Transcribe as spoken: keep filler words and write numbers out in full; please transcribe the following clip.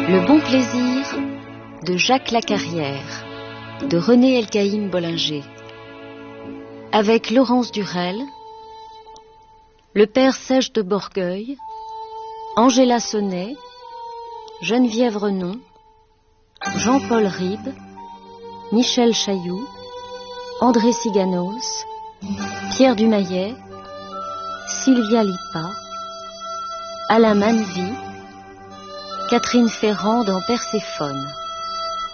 Le bon plaisir de Jacques Lacarrière, de René Elkaïm Bollinger, avec Laurence Durel, le père Sèche de Borgueil, Angela Sonnet, Geneviève Renon, Jean-Paul Ribes, Michel Chailloux, André Siganos, Pierre Dumayet, Sylvia Lipa, Alain Manvi, Catherine Ferrand dans Perséphone.